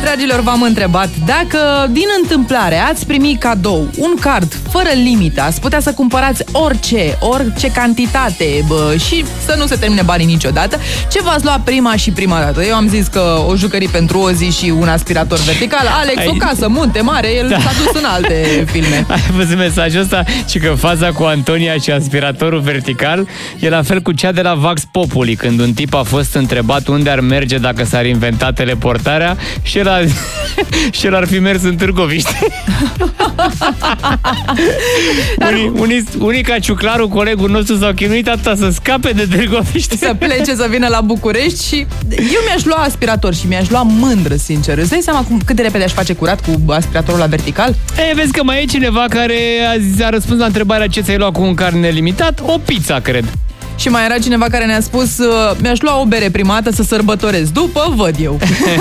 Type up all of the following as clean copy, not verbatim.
Dragilor, v-am întrebat dacă din întâmplare ați primit cadou un card fără limită, ați putea să cumpărați orice cantitate și să nu se termine banii niciodată, ce v-ați luat prima dată? Eu am zis că o jucărie pentru o zi și un aspirator vertical. Alex, o casă, munte mare, el s-a dus în alte filme. Ai văzut mesajul ăsta? Și că faza cu Antonia și aspiratorul vertical e la fel cu cea de la Vax Populi, când un tip a fost întrebat unde ar merge dacă s-ar inventa teleportarea și el ar fi mers în Târgoviște. Unii ca Ciuclaru, colegul nostru, s-au chinuit atâta să scape de Târgoviște, să plece, să vină la București. Și eu mi-aș lua aspirator și mi-aș lua mândră, sincer. Îți dai seama cât de repede aș face curat cu aspiratorul la vertical? Vezi că mai e cineva care a răspuns la întrebarea ce ți-ai luat cu un card nelimitat? O pizza, cred. Și mai era cineva care ne-a spus mi-aș lua o bere prima dată să sărbătoresc. După văd eu.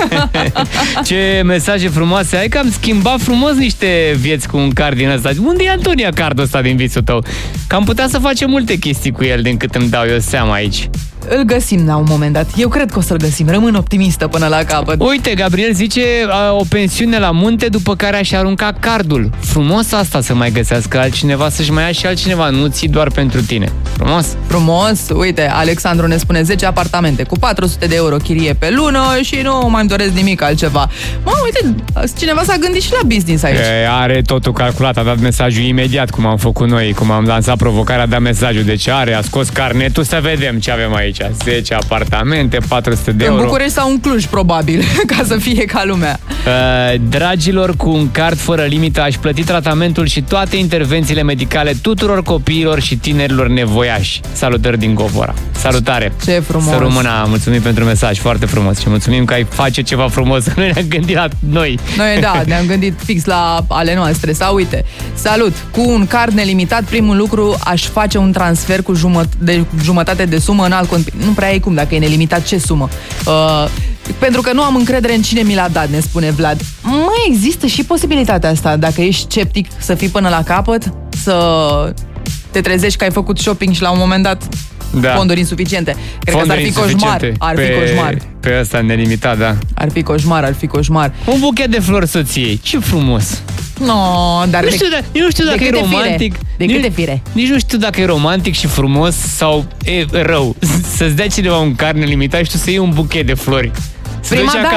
Ce mesaje frumoase ai, că am schimbat frumos niște vieți cu un card din ăsta. Unde e Antonia cardul ăsta din visul tău? Că am putea să facem multe chestii cu el, din cât îmi dau eu seama aici. Îl găsim la un moment dat. Eu cred că o să-l găsim. Rămân optimistă până la capăt. Uite, Gabriel zice o pensiune la munte, după care aș arunca cardul. Frumos asta, să mai găsească altcineva, să-și mai ia și altcineva, nu ții doar pentru tine. Frumos? Frumos. Uite, Alexandru ne spune 10 apartamente cu 400 de euro chirie pe lună și nu mai-mi doresc nimic altceva. Uite, cineva s-a gândit și la business aici. Are totul calculat, a dat mesajul imediat, cum am făcut noi, cum am lansat provocarea, a dat mesajul. Deci a scos carnetul, să vedem ce avem aici. 10 apartamente, 400 de euro. În București sau în Cluj, probabil, ca să fie ca lumea. Dragilor, cu un card fără limită aș plăti tratamentul și toate intervențiile medicale tuturor copiilor și tinerilor nevoiași. Salutări din Govora. Salutare! Ce frumos! Să rămână, mulțumim pentru mesaj, foarte frumos. Și mulțumim că ai face ceva frumos. Noi ne-am gândit la noi. Noi, da, ne-am gândit fix la ale noastre. Sau uite, salut! Cu un card nelimitat, primul lucru, aș face un transfer cu jumătate de sumă în alt cont. Nu prea ai cum, dacă e nelimitat, ce sumă? Pentru că nu am încredere în cine mi l-a dat, ne spune Vlad. Mai există și posibilitatea asta, dacă ești sceptic, să fii până la capăt, să te trezești că ai făcut shopping și la un moment dat fonduri insuficiente. Cred că ar fi coșmar. Ar fi coșmar. Pe ăsta nelimitat, da. Ar fi coșmar. Un buchet de flori soției. Ce frumos! Dar nu știu dacă e romantic. De câte fire? Nici nu știu dacă e romantic și frumos sau e rău. Să-ți dea cineva un card nelimitat și tu să iei un buchet de flori. Prima dată